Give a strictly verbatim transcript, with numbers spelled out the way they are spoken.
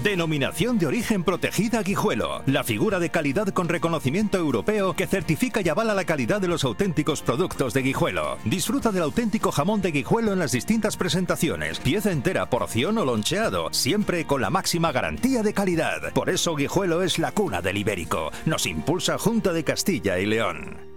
Denominación de origen protegida Guijuelo. La figura de calidad con reconocimiento europeo que certifica y avala la calidad de los auténticos productos de Guijuelo. Disfruta del auténtico jamón de Guijuelo en las distintas presentaciones. Pieza entera, porción o loncheado. Siempre con la máxima garantía de calidad. Por eso Guijuelo es la cuna del ibérico. Nos impulsa Junta de Castilla y León.